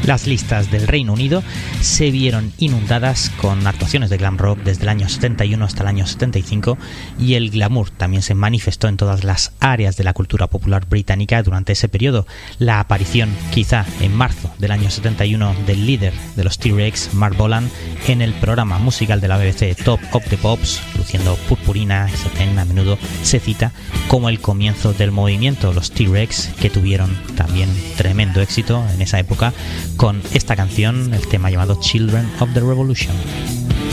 Las listas del Reino Unido se vieron inundadas con actuaciones de glam rock desde el año 71 hasta el año 75, y el glamour también se manifestó en todas las áreas de la cultura popular británica durante ese periodo. La aparición, quizá en marzo del año 71, del líder de los T-Rex, Mark Bolan, en el programa musical de la BBC Top of the Pops, luciendo purpurina y satén, a menudo se cita como el comienzo del movimiento. Los T-Rex, que tuvieron también tremendo éxito en esa época con esta canción, el tema llamado Children of the Revolution.